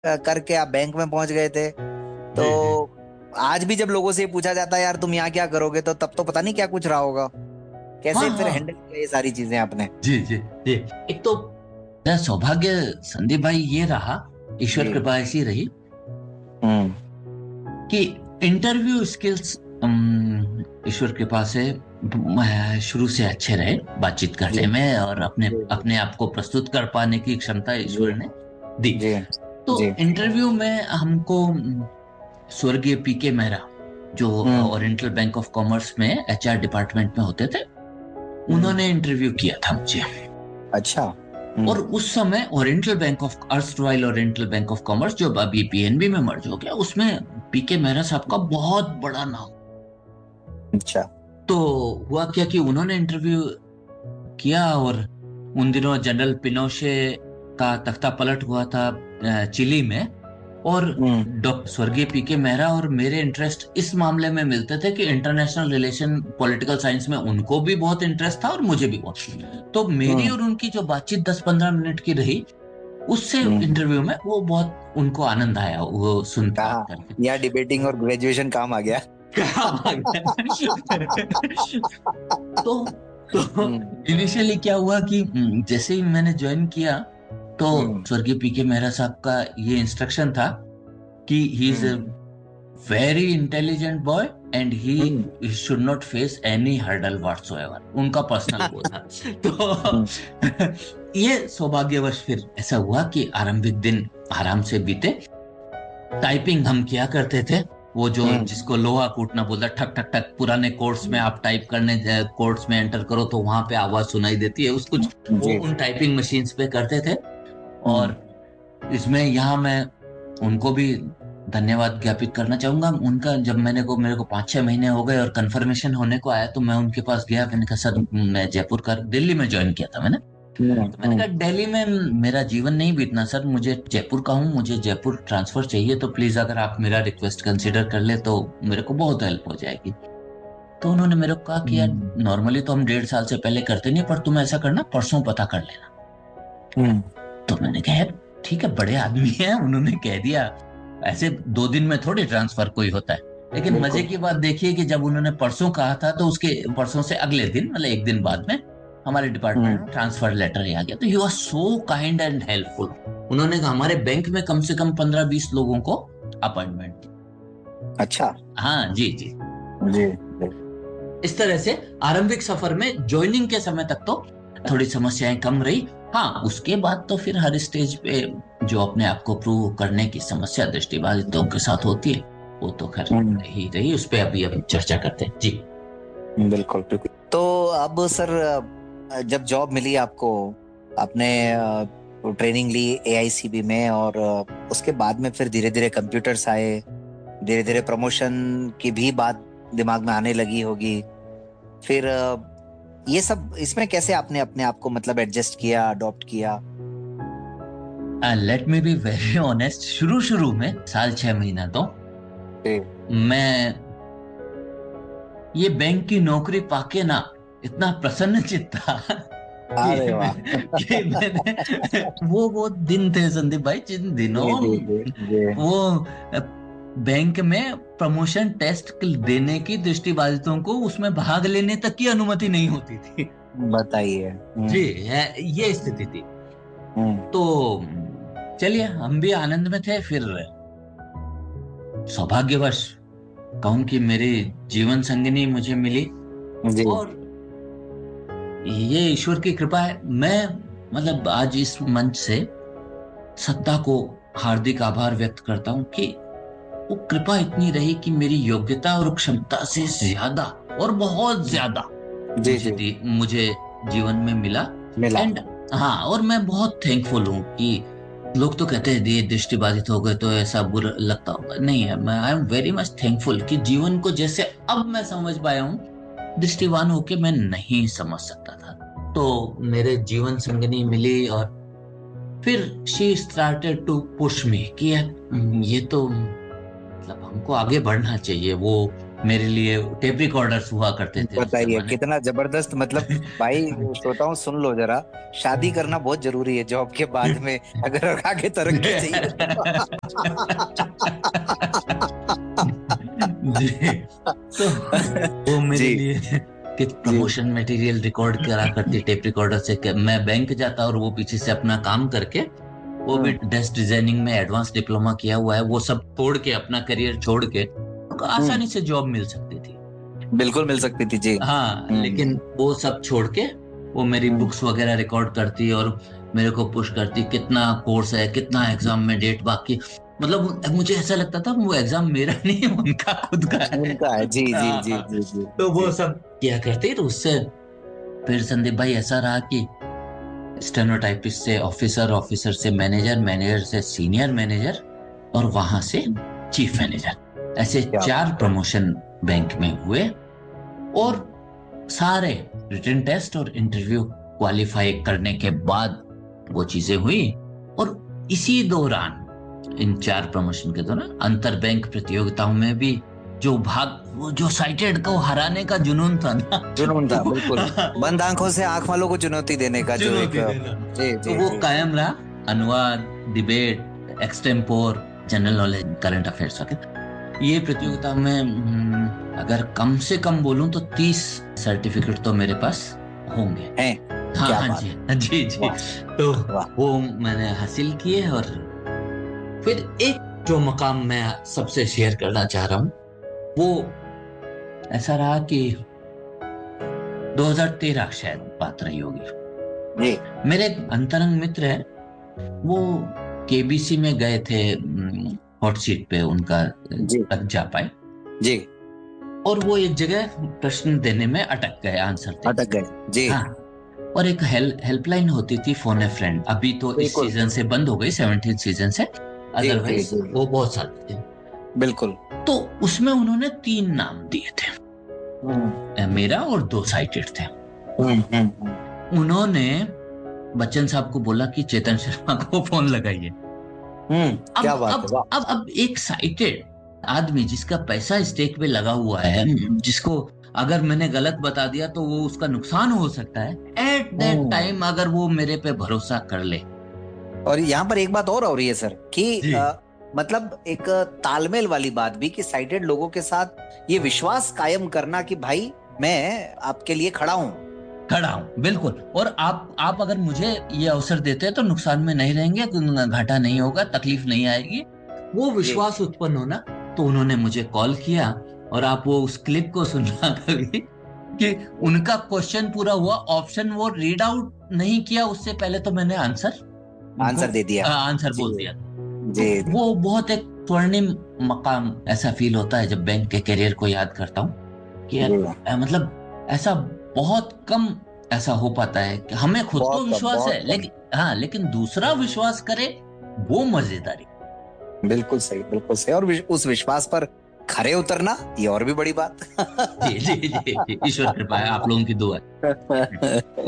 करके आप बैंक में पहुंच गए थे। तो जी जी आज भी जब लोगों से ये पूछा जाता है यार तुम यहाँ क्या करोगे, तो तब तो पता नहीं क्या कुछ रहा होगा। हाँ कैसे फिर हाँ। हैंडल किया ये सारी चीजें आपने? जी जी जी। एक तो मेरा सौभाग्य संदीप भाई ये रहा, ईश्वर जी। कृपा ऐसी रही हम्म। कि इंटरव्यू स्किल्स ईश्वर कृपा से शुरू से अच्छे रहे बातचीत जी करने में, और अपने जी अपने आप को प्रस्तुत कर पाने की क्षमता जी ईश्वर ने दी। जी तो जी। इंटरव्यू में हमको स्वर्गीय पीके मेहरा, जो हम्म। ओरिएंटल बैंक ऑफ कॉमर्स में एचआर डिपार्टमेंट में होते थे, हम्म। उन्होंने इंटरव्यू किया था मुझे। अच्छा। और उस समय oriental bank of erstwhile oriental bank of commerce, जो अभी पीएनबी में मर्ज हो गया, उसमें पीके मेहरा साहब का बहुत बड़ा नाम। अच्छा। तो हुआ क्या कि उन्होंने इंटरव्यू किया, और उन दिनों जनरल पिनोशे का तख्ता पलट हुआ था चिली में। और हम्म। डॉक्टर स्वर्गीय पीके मेहरा और मेरे इंटरेस्ट इस मामले में मिलते थे कि इंटरनेशनल रिलेशन पॉलिटिकल साइंस में उनको भी बहुत इंटरेस्ट था और मुझे भी बहुत। तो मेरी हम्म। और उनकी जो बातचीत 10-15 मिनट की रही, उससे हम्म। इंटरव्यू में वो बहुत उनको आनंद आया वो सुन के कहा करके। यहाँ डिबेटिंग और ग्रेजुएशन काम आ गया। क्या बात है। तो तो हम्म। इनिशियली क्या हुआ कि जैसे ही मैंने ज्वाइन किया, तो हम्म। स्वर्गीय पीके मेहरा साहब का ये इंस्ट्रक्शन था कि he is a hmm. Very intelligent boy and hmm. He should not face any hurdle whatsoever, उनका पर्सनल वो था। हम्म। तो ये सौभाग्यवश फिर ऐसा हुआ कि आरंभिक दिन आराम से बीते। टाइपिंग हम किया करते थे, वो जो हम्म। जिसको लोहा कूटना बोलता, ठक ठक ठक। पुराने कोड्स में आप टाइप करने कोड्स में एंटर करो तो वहां पे आवाज सुनाई देती है, उस कुछ वो जी। उन टाइपिंग मशीन्स पे करते थे। हम्म। और इसमें यहाँ मैं उनको भी धन्यवाद ज्ञापित करना चाहूंगा। उनका जब मेरे को 5-6 महीने हो गए और कंफर्मेशन होने को आया, तो मैं उनके पास गया। मैंने कहा सर, मैं जयपुर का, दिल्ली में ज्वाइन किया था मैंने। हम्म। तो मैंने कहा दिल्ली में मेरा जीवन नहीं बीतना सर, मुझे जयपुर का हूँ, मुझे जयपुर ट्रांसफर चाहिए, तो प्लीज अगर आप मेरा रिक्वेस्ट कंसिडर कर ले तो मेरे को बहुत हेल्प हो जाएगी। तो उन्होंने मेरे को कहा कि यार, हम्म। नॉर्मली तो हम 1.5 साल से पहले करते नहीं, पर तुम ऐसा करना, परसों पता कर लेना। हम्म। तो मैंने कहा यार ठीक है, बड़े आदमी हैं, उन्होंने कह दिया। ऐसे 2 दिन में थोड़ी ट्रांसफर कोई होता है। लेकिन मजे बिल्कुल। की बात देखिए कि जब उन्होंने परसों कहा था, तो उसके परसों से अगले दिन, मतलब एक दिन बाद में, हमारे डिपार्टमेंट हम्म। में ट्रांसफर लेटर ही आ गया। तो he was so kind and helpful. उन्होंने हमारे बैंक में कम से कम 15-20 लोगों को अपॉइंटमेंट दी। अच्छा। हाँ जी जी। जी। इस तरह से आरंभिक सफर में ज्वाइनिंग के समय तक तो थोड़ी समस्याएं कम रही। हाँ, उसके बाद तो फिर हर स्टेज पे जो अपने आप को प्रूव करने की समस्या दृष्टिबाधितों के साथ होती है, वो तो खैर हम्म। रही रही, उस पे अभी अब चर्चा करते हैं जी। बिल्कुल बिल्कुल। तो अब सर, जब जॉब मिली आपको, आपने ट्रेनिंग ली एआईसीबी में, और उसके बाद में फिर धीरे धीरे कंप्यूटर्स आए, धीरे धीरे प्रमोशन की भी बात दिमाग में आने लगी होगी। फिर ये सब इसमें कैसे आपने अपने आप को मतलब एडजस्ट किया, अडॉप्ट किया? Let me be very honest, शुरू शुरू में साल 6 महीना तो जी। मैं ये बैंक की नौकरी पाके ना इतना प्रसन्नचित्त था कि अरे वाह। मैंने वो दिन थे संदीप भाई, जिन दिनों जी जी जी जी। वो बैंक में प्रमोशन टेस्ट देने की दृष्टिबाधितों को उसमें भाग लेने तक की अनुमति नहीं होती थी। बताइए। जी, ये स्थिति थी। हम्म। तो चलिए, हम भी आनंद में थे। फिर सौभाग्यवश कहूं कि मेरी जीवन संगिनी मुझे मिली, जी। और ये ईश्वर की कृपा है। मैं मतलब आज इस मंच से सत्ता को हार्दिक आभार व्यक्त करता हूं कि वो कृपा इतनी रही कि मेरी योग्यता और क्षमता से ज्यादा, और बहुत ज्यादा जी जी। मुझे जीवन में मिला। मिला। एंड हाँ, और मैं बहुत थैंकफुल हूँ कि लोग तो कहते हैं ये दृष्टिबाधित हो गए तो ऐसा बुरा लगता होगा, नहीं है। मैं I am very much thankful कि जीवन को जैसे अब मैं समझ पाया हूँ, दृष्टिवान होके मैं नहीं समझ सकता था। तो मेरे जीवन संगनी मिली, और फिर she started to push me कि यार, ये तो मतलब हमको आगे बढ़ना चाहिए। वो मेरे लिए टेप रिकॉर्डर्स हुआ करते थे उस बताइए जमाने कितना जबरदस्त, मतलब भाई श्रोताओं सुन लो जरा, शादी करना बहुत जरूरी है जॉब के बाद में, अगर आगे तरक्की चाहिए जी। तो वो मेरे जी लिए कि जी। प्रमोशन मटेरियल रिकॉर्ड करा करती टेप रिकॉर्डर से कि मैं बैंक जाता और वो पीछे से अपना काम करके, वो भी हम्म डेस्क डिजाइनिंग में एडवांस डिप्लोमा किया हुआ है, वो सब छोड़ के अपना करियर छोड़ के तो हम्म। आसानी से जॉब मिल सकती थी। बिल्कुल मिल सकती थी जी। हाँ, लेकिन हम्म वो सब छोड़ के वो मेरी हम्म बुक्स वगैरह रिकॉर्ड करती और मेरे को पुश करती, कितना कोर्स है, कितना एग्जाम में डेट बाकी। मतलब मुझे ऐसा लगता था वो एग्जाम मेरा नहीं है, उनका खुद का है। उनका है जी जी जी हाँ, जी जी तो वो जी। सब किया करते, तो उससे फिर संदीप भाई ऐसा रहा कि स्टेनोटाइपिस्ट से ऑफिसर, ऑफिसर से मैनेजर, मैनेजर से सीनियर मैनेजर और वहां से चीफ मैनेजर, ऐसे क्या बात 4 है। प्रमोशन बैंक में हुए। और सारे रिटन टेस्ट और इंटरव्यू क्वालिफाई करने के बाद वो चीजें हुई। और इसी दौरान, इन 4 प्रमोशन के दौरान अंतर बैंक प्रतियोगिताओं में भी जो भाग, वो जो साइटेड को हराने का जुनून था ना, जुनून था वो बिल्कुल, बंद आंखों से आंख वालों को चुनौती देने का जो एक। चुनौती देना, जी तो जी वो जी जी। कायम रहा। अनुवाद, debate, extempore, general knowledge, current affairs वगैरह, ये प्रतियोगिता में अगर कम से कम बोलूं तो 30 सर्टिफिकेट तो मेरे पास होंगे। हैं। हाँ क्या हाँ बात। जी, हाँ जी जी। वाह तो वाह। वो मैंने हासिल किए। और फिर एक जो मकाम मैं सबसे शेयर करना चाह रहा हूँ, वो ऐसा रहा कि 2013 शायद बात रही होगी। जी मेरे एक अंतरंग मित्र है, वो केबीसी में गए थे हॉट सीट पे, उनका जी तक जा पाए। जी। और वो एक जगह प्रश्न देने में अटक गए, आंसर देने अटक में। गए जी। हाँ, और एक हेल्पलाइन होती थी, फोन ए फ्रेंड, अभी तो इस बिल्कुल। सीजन से बंद हो गई, 17 सीजन से, जी जी अदरवाइज जी। वो बहुत साल थे। बिल्कुल। तो उसमें उन्होंने 3 नाम दिए थे, हम्म मेरा और 2 साइटेड थे। हम्म। उन्होंने बच्चन साहब को बोला कि चेतन शर्मा को फोन लगाइए। क्या अब बात अब है वाह। अब एक साइटेड आदमी जिसका पैसा स्टेक पे लगा हुआ है, जिसको अगर मैंने गलत बता दिया तो वो उसका नुकसान हो सकता है, एट दैट हम्म। टाइम अगर वो मेरे पे भरोसा कर ले। और यहाँ पर एक बात और हो रही है सर कि जी, मतलब एक तालमेल वाली बात भी कि साइटेड लोगों के साथ ये विश्वास कायम करना कि भाई मैं आपके लिए खड़ा हूं। खड़ा हूं बिल्कुल। और आप अगर मुझे ये अवसर देते हैं तो नुकसान में नहीं रहेंगे, घाटा नहीं होगा, तकलीफ नहीं आएगी, वो जी विश्वास उत्पन्न होना। तो उन्होंने मुझे कॉल किया, और आप वो उस क्लिप को सुनना कभी, कि उनका क्वेश्चन पूरा हुआ, ऑप्शन वो रीड आउट नहीं किया उससे पहले तो मैंने आंसर उनको आंसर दे दिया। आंसर जी बोल दिया। तो जी जी। वो बहुत एक स्वर्णिम मकाम ऐसा फील होता है जब बैंक के करियर को याद करता हूँ कि यार, जी मतलब ऐसा बहुत कम ऐसा हो पाता है कि हमें खुद को बहुत कम विश्वास है, बहुत कम। लेकिन हाँ, लेकिन दूसरा विश्वास करे, वो मजेदारी। बिल्कुल सही बिल्कुल सही। और उस विश्वास पर खरे उतरना ये और भी बड़ी बात जी जी जी जी, ईश्वर कृपा है, आप लोगों की दुआ है।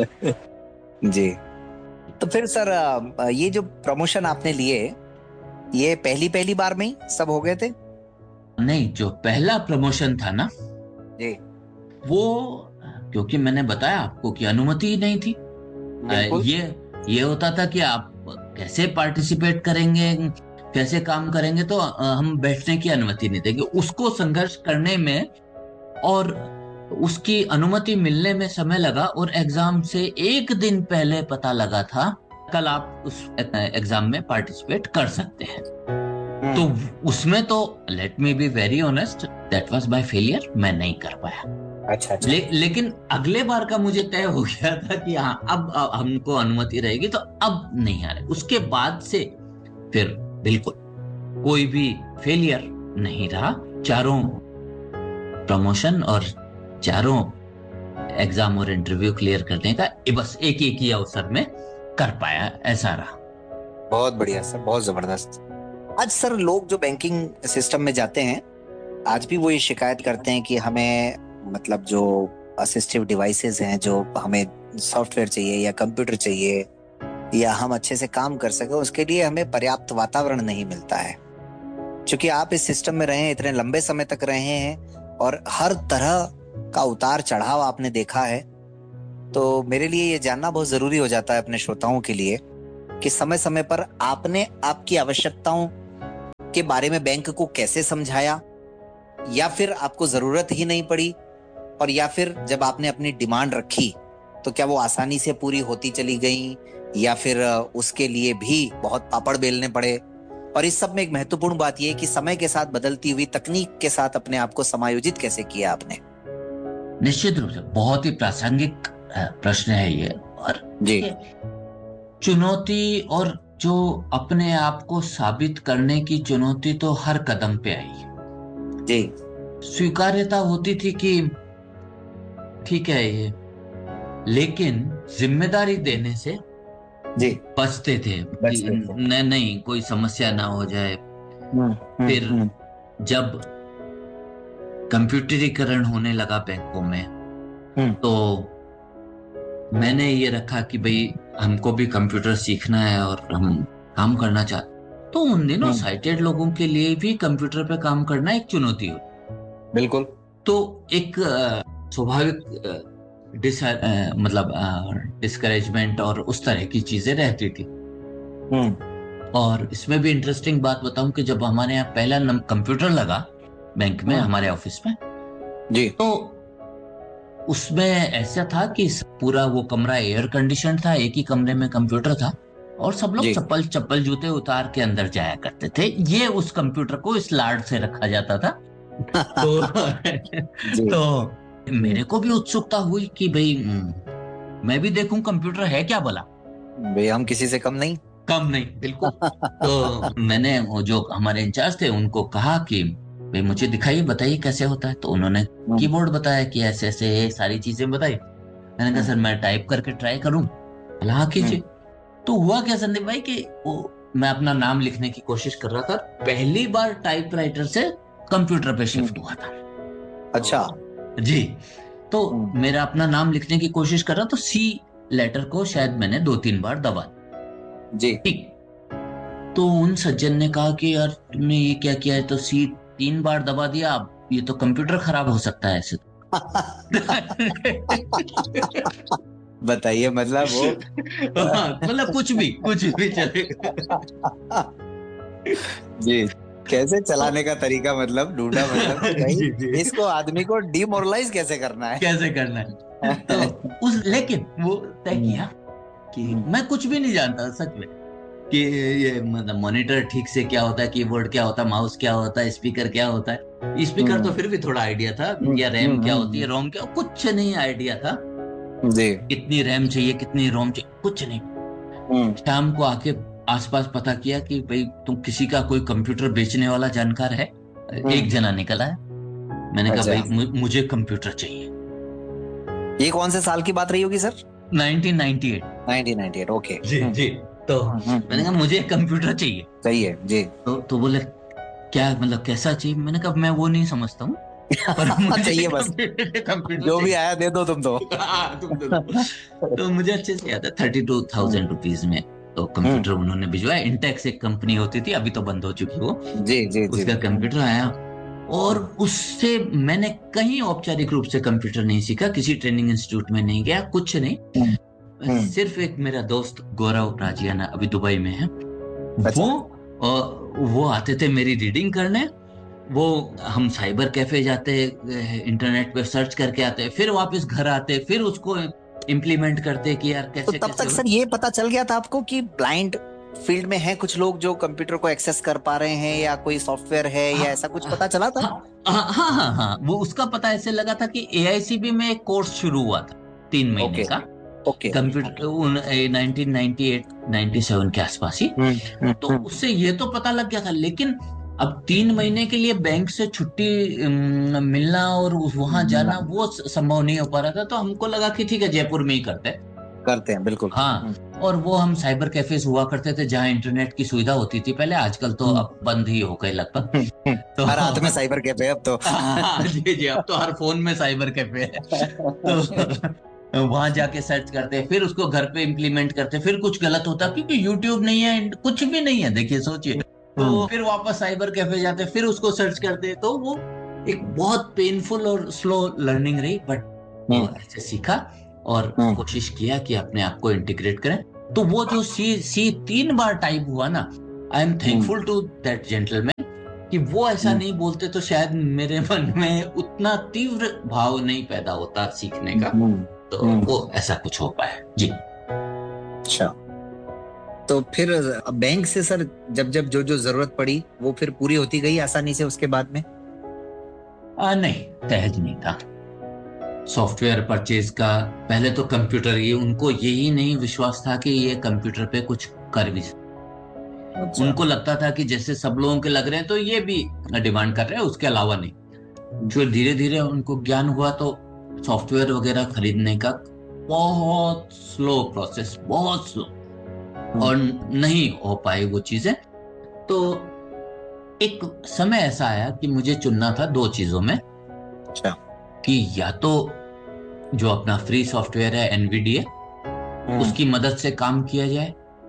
जी। तो फिर सर ये जो प्रमोशन आपने लिए, ये पहली पहली बार में ही सब हो गए थे? नहीं, जो पहला प्रमोशन था ना, जी वो, क्योंकि मैंने बताया आपको कि अनुमति ही नहीं थी। बिल्कुल। ये होता था कि आप कैसे पार्टिसिपेट करेंगे, कैसे काम करेंगे, तो हम बैठने की अनुमति नहीं देंगे। उसको संघर्ष करने में और उसकी अनुमति मिलने में समय लगा, और एग्जाम से एक दिन पहले पता लगा था कल आप उस एग्जाम में पार्टिसिपेट कर सकते हैं। तो हम्म। उसमें तो let me be very honest, that was my failure, मैं नहीं कर पाया। अच्छा अच्छा। लेकिन अगले बार का मुझे तय हो गया था कि हाँ, अब हमको अनुमति रहेगी, तो अब नहीं आ रहे। उसके बाद से फिर बिल्कुल कोई भी फेलियर नहीं रहा। चारों प्रमोशन और चारों एग्जाम और इंटरव्यू क्लियर करने का बस एक एक ही अवसर में कर पाया, ऐसा रहा। बहुत बढ़िया सर, बहुत जबरदस्त। आज सर लोग जो बैंकिंग सिस्टम में जाते हैं, आज भी वो ये शिकायत करते हैं कि हमें मतलब जो असिस्टिव डिवाइसेस हैं, जो हमें सॉफ्टवेयर चाहिए या कंप्यूटर चाहिए या हम अच्छे से काम कर सके, उसके लिए हमें पर्याप्त वातावरण नहीं मिलता है। क्योंकि आप इस सिस्टम में रहे हैं, इतने लंबे समय तक रहे हैं, और हर तरह का उतार चढ़ाव आपने देखा है। तो मेरे लिए ये जानना बहुत जरूरी हो जाता है अपने श्रोताओं के लिए कि समय समय पर आपने आपकी आवश्यकताओं के बारे में बैंक को कैसे समझाया, या फिर आपको जरूरत ही नहीं पड़ी, और या फिर जब आपने अपनी डिमांड रखी तो क्या वो आसानी से पूरी होती चली गई, या फिर उसके लिए भी बहुत पापड़ बेलने पड़े। और इस सब में एक महत्वपूर्ण बात यह है कि समय के साथ बदलती हुई तकनीक के साथ अपने आप को समायोजित कैसे किया आपने। निश्चित रूप से बहुत ही प्रासंगिक प्रश्न है ये। और जी, चुनौती और जो अपने आप को साबित करने की चुनौती तो हर कदम पे आई। जी, स्वीकार्यता होती थी कि ठीक है ये, लेकिन जिम्मेदारी देने से जी, बचते थे कि नहीं कोई समस्या ना हो जाए। फिर जब कंप्यूटरीकरण होने लगा बैंकों में, तो मैंने ये रखा कि भाई हमको भी कंप्यूटर सीखना है और हम काम करना चाहते। तो उन दिनों साइटेड लोगों के लिए भी कंप्यूटर पे काम करना एक चुनौती हो। बिल्कुल। तो एक स्वाभाविक मतलब डिस्करेजमेंट और उस तरह की चीजें रहती थी। और इसमें भी इंटरेस्टिंग बात बताऊं कि जब हमारे यहाँ पहला कंप्यूटर लगा बैंक में, हमारे ऑफिस में जी, तो उसमें ऐसा था कि पूरा वो कमरा एयर कंडीशन था, एक ही कमरे में कंप्यूटर था और सब लोग चप्पल चप्पल जूते उतार के अंदर जाया करते थे। ये उस कंप्यूटर को इस लाड से रखा जाता था। तो मेरे को भी उत्सुकता हुई कि भाई मैं भी देखूं कंप्यूटर है क्या भला। भाई हम किसी से कम नहीं। कम नहीं, बिल्कुल। तो मैंने वो जो हमारे इंचार्ज थे उनको कहा कि भाई मुझे दिखाइए, बताइए कैसे होता है। तो उन्होंने कीबोर्ड बताया कि ऐसे ऐसे सारी चीजें बताई। मैंने कहा सर मैं टाइप करके ट्राई करूं। हाँ कीजिए। तो हुआ क्या संदीप भाई कि मैं अपना नाम लिखने की कोशिश कर रहा था, पहली बार टाइपराइटर से कंप्यूटर पे शिफ्ट हुआ था। अच्छा जी। तो मेरा अपना नाम लिखने की कोशिश कर रहा, तो सी लेटर को शायद मैंने 2-3 बार दबा जी। ठीक। तो उन सज्जन ने कहा कि यार तुमने ये क्या किया है, तो सी 3 बार दबा दिया, अब ये तो कंप्यूटर खराब हो सकता है ऐसे। बताइए, मतलब वो मतलब कुछ भी चलेगा। जी, कैसे चलाने का तरीका मतलब ढूंढा, मतलब कि भाई इसको आदमी को डिमोरलाइज कैसे करना है। तो लेकिन वो तय किया कि मैं कुछ भी नहीं जानता सच में कि ये मतलब मॉनिटर ठीक से क्या होता है, कीबोर्ड क्या होता है, माउस क्या होता है, स्पीकर क्या होता है। स्पीकर तो फिर भी थोड़ा आइडिया था, या रैम क्या होती है, रोम क्या, कुछ नहीं आइडिया था जी। कितनी रैम चाहिए कितनी रोम चाहिए, कुछ नहीं। शाम को आके आसपास पता किया कि भाई तुम किसी का कोई कंप्यूटर बेचने वाला जानकार है। एक जना निकला है। मैंने कहा भाई मुझे कंप्यूटर चाहिए। ये कौन से साल की बात रही होगी सर? 1998। ओके। जी। तो मैंने कहा मुझे कंप्यूटर चाहिए जी। तो बोले क्या मतलब कैसा चाहिए। मैंने कहा मैं वो नहीं समझता हूँ, पर मुझे चाहिए बस, कंप्यूटर जो भी आया दे दो तुम तो। तुम तो मुझे अच्छे से याद है 32,000 रुपीज में तो कंप्यूटर उन्होंने भिजवाया। इंटेक्स एक कंपनी होती थी, अभी तो बंद हो चुकी वो। जी। उसका कंप्यूटर आया और उससे मैंने कहीं औपचारिक रूप से कंप्यूटर नहीं सीखा, किसी ट्रेनिंग इंस्टीट्यूट में नहीं गया, कुछ नहीं। सिर्फ एक मेरा दोस्त गौरव राजियाना अभी दुबई में है, वो आते थे मेरी रीडिंग करने। वो हम साइबर कैफे जाते, इंटरनेट पे सर्च करके आते, फिर वापस घर आते, फिर उसको इम्प्लीमेंट करते कि यार कैसे। तो तब तक सर ये पता चल गया था आपको कि ब्लाइंड फील्ड में है कुछ लोग जो कंप्यूटर को एक्सेस कर पा रहे हैं, या कोई सॉफ्टवेयर है, या ऐसा कुछ पता चला था? हाँ, वो उसका पता ऐसे लगा था कि AICB में एक कोर्स शुरू हुआ था 3 महीने का कंप्यूटर 1998-97 के आसपास ही। तो उससे ये तो पता लग गया था, लेकिन अब 3 महीने के लिए बैंक से छुट्टी मिलना और वहां जाना वो संभव नहीं हो पा रहा था। तो हमको लगा कि ठीक है जयपुर में ही करते हैं। बिल्कुल। हाँ, और वो हम साइबर कैफेज हुआ करते थे जहाँ इंटरनेट की सुविधा होती थी पहले, आजकल तो अब बंद ही हो गए लगभग। तो हर हाथ में साइबर कैफे अब तो। जी, अब तो हर फोन में साइबर कैफे है। तो वहां जाके सर्च करते, फिर उसको घर पे इम्प्लीमेंट करते, फिर कुछ गलत होता क्योंकि यूट्यूब नहीं है, कुछ भी नहीं है, देखिए सोचिए। तो फिर वापस साइबर कैफे जाते, फिर उसको सर्च करते, तो वो एक बहुत पेनफुल और स्लो लर्निंग रही, बट ऐसे सीखा और कोशिश किया कि अपने आप को इंटीग्रेट करें। तो वो जो सी 3 बार टाइप हुआ ना, I am thankful to that gentleman कि वो ऐसा नहीं बोलते तो शायद मेरे मन में उतना तीव्र भाव नहीं पैदा होता सीखने का। तो वो ऐसा कुछ हो पाया जी। अच्छा, तो फिर बैंक से सर जब जब जो जो जरूरत पड़ी वो फिर पूरी होती गई आसानी से उसके बाद में? नहीं, सहज नहीं था। सॉफ्टवेयर परचेज का पहले तो कंप्यूटर, ये उनको यही नहीं विश्वास था कि ये कंप्यूटर पे कुछ कर भी अच्छा। उनको लगता था कि जैसे सब लोगों के लग रहे हैं तो ये भी डिमांड कर रहे हैं, उसके अलावा नहीं। फिर धीरे धीरे उनको ज्ञान हुआ तो सॉफ्टवेयर वगैरह खरीदने का बहुत स्लो प्रोसेस, बहुत स्लो, और नहीं हो पाई वो चीजें। तो एक समय ऐसा आया कि मुझे चुनना था 2 चीजों में। अच्छा। कि या तो जो अपना फ्री सॉफ्टवेयर है एनवीडीए, उसकी मदद से काम किया जाए,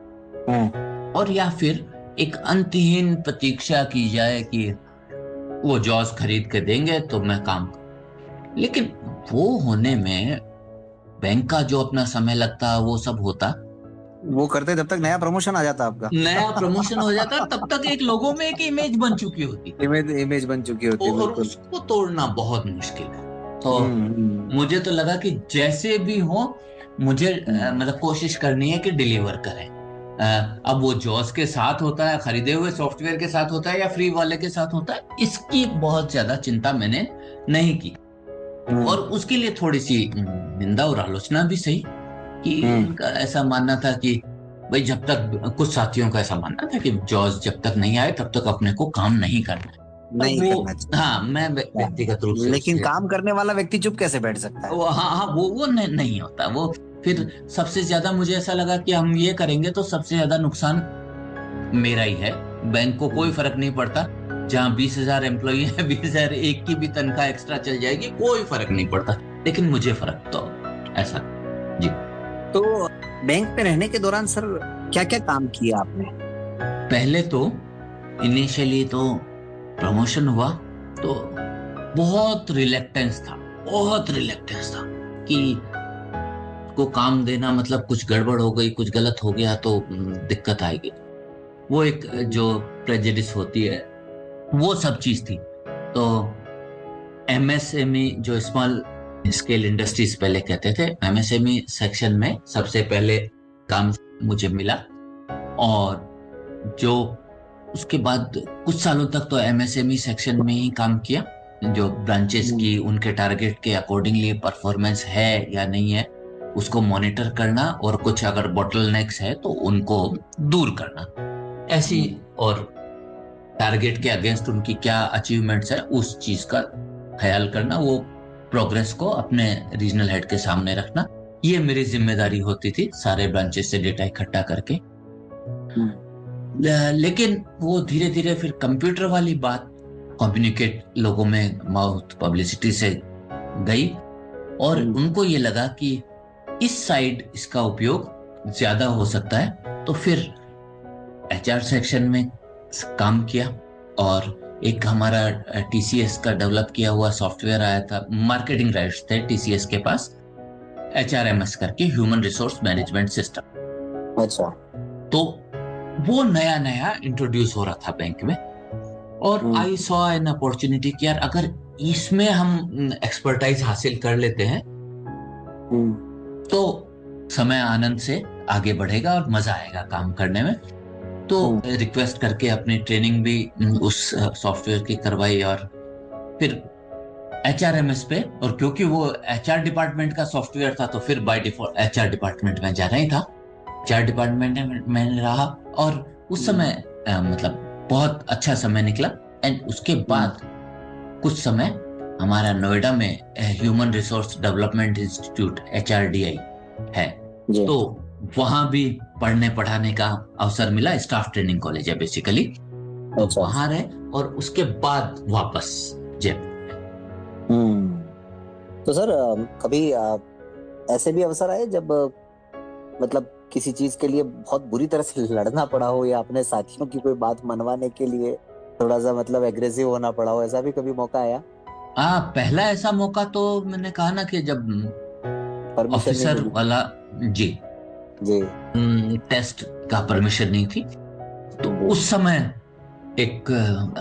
और या फिर एक अंतहीन प्रतीक्षा की जाए कि वो जॉज खरीद के देंगे तो मैं काम करूं। लेकिन वो होने में बैंक का जो अपना समय लगता, वो सब होता, वो करते जब तक नया प्रमोशन आ जाता आपका। नया प्रमोशन हो जाता, तब तक एक लोगों में एक इमेज बन चुकी होती, इमेज बन चुकी होती, और बिल्कुल। उसको तोड़ना बहुत मुश्किल है। तो मुझे तो लगा कि जैसे भी हो मुझे मतलब कोशिश करनी है कि डिलीवर करें। अब वो जॉस के साथ होता है, खरीदे हुए सॉफ्टवेयर के साथ होता है, या फ्री वाले के साथ होता है, इसकी बहुत ज्यादा चिंता मैंने नहीं की। और उसके लिए थोड़ी सी निंदा और आलोचना भी सही, कि उनका ऐसा मानना था कि भाई जब तक, कुछ साथियों का ऐसा मानना था कि जॉज जब तक नहीं आए तब तक अपने को काम नहीं करना है। नहीं वो, करना चाहिए। हाँ, मैं व्यक्तिगत रूप से लेकिन उससे, काम करने वाला व्यक्ति चुप कैसे बैठ सकता है? वो, हाँ हाँ, वो नहीं होता वो। फिर सबसे ज्यादा मुझे ऐसा लगा कि हम ये करेंगे तो सबसे ज्यादा नुकसान मेरा ही है। बैंक को कोई फर्क नहीं पड़ता, जहाँ 20,000 एम्प्लॉई है, 20,000 एक की भी तनख्वाह एक्स्ट्रा चल जाएगी, कोई फर्क नहीं पड़ता, लेकिन मुझे फर्क तो ऐसा जी। तो बैंक में रहने के दौरान सर क्या क्या काम किया आपने? पहले तो इनिशियली तो प्रमोशन हुआ तो बहुत रिलेक्टेंस था, बहुत रिलेक्टेंस था कि को काम देना, मतलब कुछ गड़बड़ हो गई, कुछ गलत हो गया तो दिक्कत आएगी। वो एक जो प्रेजुडिस होती है, वो सब चीज थी। तो एमएसएमई, जो स्मॉल स्केल इंडस्ट्रीज पहले कहते थे, एमएसएमई सेक्शन में सबसे पहले काम मुझे मिला। और जो उसके बाद कुछ सालों तक तो एमएसएमई सेक्शन में ही काम किया। जो ब्रांचेस की उनके टारगेट के अकॉर्डिंगली परफॉर्मेंस है या नहीं है, उसको मॉनिटर करना, और कुछ अगर बॉटलनेक्स है तो उनको दूर करना, ऐसी, और टारगेट के अगेंस्ट उनकी क्या अचीवमेंट्स है उस चीज का ख्याल करना, वो प्रोग्रेस को अपने रीजनल हेड के सामने रखना, ये मेरी जिम्मेदारी होती थी, सारे ब्रांचेस से डेटा इकट्ठा करके। लेकिन वो धीरे धीरे फिर कंप्यूटर वाली बात कम्युनिकेट लोगों में माउथ पब्लिसिटी से गई, और उनको ये लगा कि इस साइड इसका उपयोग ज्यादा हो सकता है। तो फिर एचआर सेक्शन में काम किया, और एक हमारा टीसीएस का डेवलप किया हुआ सॉफ्टवेयर आया था, मार्केटिंग राइट्स थे टीसीएस के पास, एचआरएमएस करके, ह्यूमन रिसोर्स मैनेजमेंट सिस्टम। अच्छा। तो वो नया नया इंट्रोड्यूस हो रहा था बैंक में, और आई सॉ एन अपॉर्चुनिटी कि यार अगर इसमें हम एक्सपर्टाइज हासिल कर लेते हैं तो समय आनंद से आगे बढ़ेगा और मजा आएगा काम करने में। तो रिक्वेस्ट करके अपनी ट्रेनिंग भी उस सॉफ्टवेयर की करवाई, और फिर एचआरएमएस पे, और क्योंकि वो एचआर डिपार्टमेंट का सॉफ्टवेयर था तो फिर बाय डिफॉल्ट एचआर डिपार्टमेंट में जाना ही था। एचआर डिपार्टमेंट में रहा, और उस समय मतलब बहुत अच्छा समय निकला। एंड उसके बाद कुछ समय हमारा नोएडा में ह्यूमन रिसोर्स डेवलपमेंट इंस्टीट्यूट एचआरडीआई है, तो वहां भी पढ़ने पढ़ाने का अवसर मिला। स्टाफ ट्रेनिंग कॉलेज है बेसिकली, तो वहां रहे, और उसके बाद वापस जयपुर। तो सर कभी ऐसे भी अवसर आए जब मतलब किसी चीज के लिए बहुत बुरी तरह से लड़ना पड़ा हो, या अपने साथियों की कोई बात मनवाने के लिए थोड़ा सा मतलब एग्रेसिव होना पड़ा हो, ऐसा भी कभी मौका आया? पहला ऐसा मौका तो मैंने कहा ना कि जब परमिशन नहीं ऑफिसर मिली? वाला, जी, जी। टेस्ट का परमिशन नहीं थी, तो जी। उस समय एक